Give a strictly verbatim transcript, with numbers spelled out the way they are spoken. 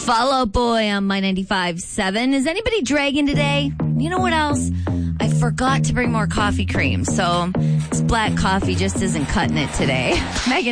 Fall Out Boy on My ninety-five point seven. Is anybody dragging today? You know what else? I forgot to bring more coffee cream, so this black coffee just isn't cutting it today. Megan